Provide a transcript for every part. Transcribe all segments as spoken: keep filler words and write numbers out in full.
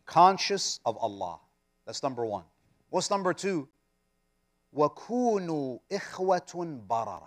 conscious of Allah. That's number one. What's number two? وَكُونُوا إِخْوَةٌ بَرَرَةٌ.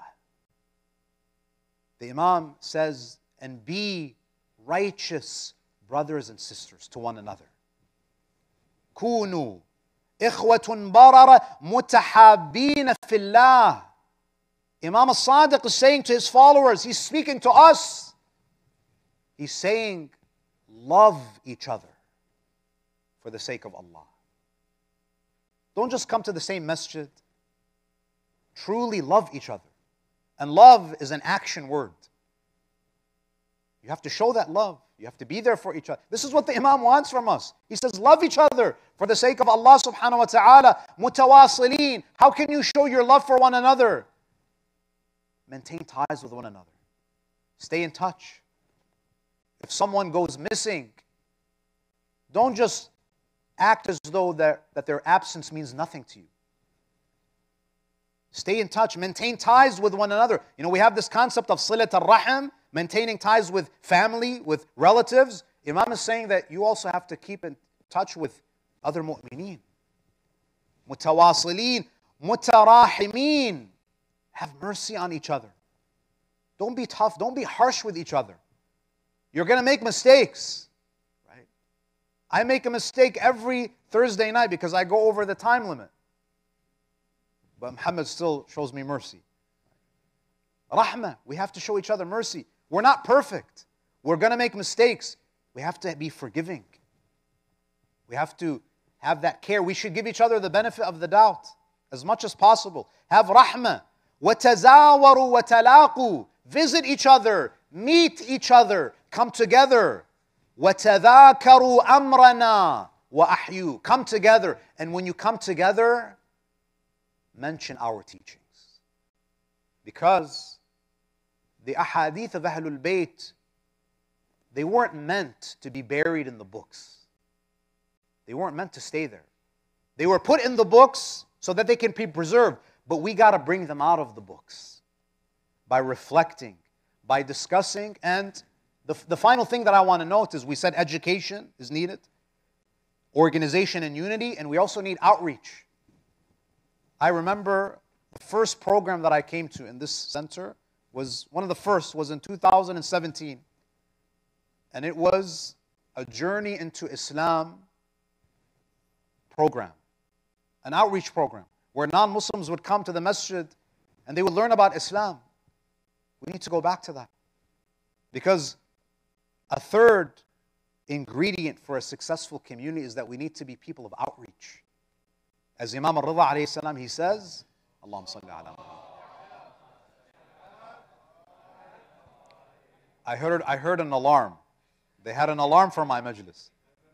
The Imam says, and be righteous brothers and sisters to one another. كُونُوا إِخْوَةٌ بَرَرَةٌ مُتَحَابِّينَ فِي اللَّهِ. Imam al-Sadiq is saying to his followers, he's speaking to us. He's saying, love each other for the sake of Allah. Don't just come to the same masjid. Truly love each other. And love is an action word. You have to show that love. You have to be there for each other. This is what the Imam wants from us. He says, love each other for the sake of Allah subhanahu wa ta'ala. Mutawasilin. How can you show your love for one another? Maintain ties with one another. Stay in touch. If someone goes missing, don't just act as though that, that their absence means nothing to you. Stay in touch. Maintain ties with one another. You know, we have this concept of silat al-rahim, maintaining ties with family, with relatives. Imam is saying that you also have to keep in touch with other mu'mineen. Mutawasilin, mutarahimin. Have mercy on each other. Don't be tough. Don't be harsh with each other. You're going to make mistakes. Right? I make a mistake every Thursday night because I go over the time limit. But Muhammad still shows me mercy. Rahmah. We have to show each other mercy. We're not perfect. We're going to make mistakes. We have to be forgiving. We have to have that care. We should give each other the benefit of the doubt as much as possible. Have rahmah. وَتَزَاوَرُوا وَتَلَاقُوا. Visit each other. Meet each other. Come together. وَتَذَاكَرُوا أَمْرَنَا وَأَحْيُوا. Come together. And when you come together, mention our teachings. Because the ahadith of Ahlul Bayt, they weren't meant to be buried in the books. They weren't meant to stay there. They were put in the books so that they can be preserved. But we got to bring them out of the books by reflecting, by discussing. And the, the final thing that I want to note is we said education is needed, organization and unity, and we also need outreach. I remember the first program that I came to in this center was, one of the first was in two thousand seventeen. And it was a journey into Islam program, an outreach program, where non-Muslims would come to the masjid and they would learn about Islam. We need to go back to that. Because a third ingredient for a successful community is that we need to be people of outreach. As Imam al-Ridha alayhi salam, he says, Allahumma salli ala Muhammad. I heard, I heard an alarm. They had an alarm for my majlis.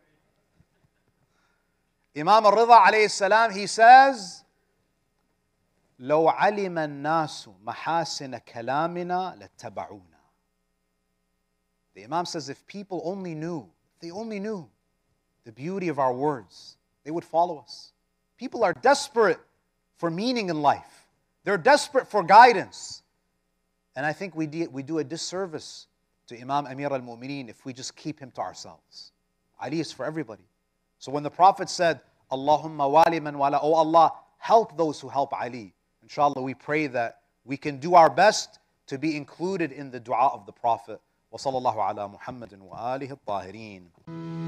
Imam al-Ridha alayhi salam, he says, لو علم الناس محاسن كلامنا لاتبعونا. The Imam says, if people only knew, if they only knew the beauty of our words, they would follow us. People are desperate for meaning in life. They're desperate for guidance. And I think we do, we do a disservice to Imam Amir al-Mu'mineen if we just keep him to ourselves. Ali is for everybody. So when the Prophet said, Allahumma wali man wala, oh Allah, help those who help Ali. Inshallah, we pray that we can do our best to be included in the dua of the Prophet. Wa sallallahu ala Muhammadin wa alihi al-tahirin.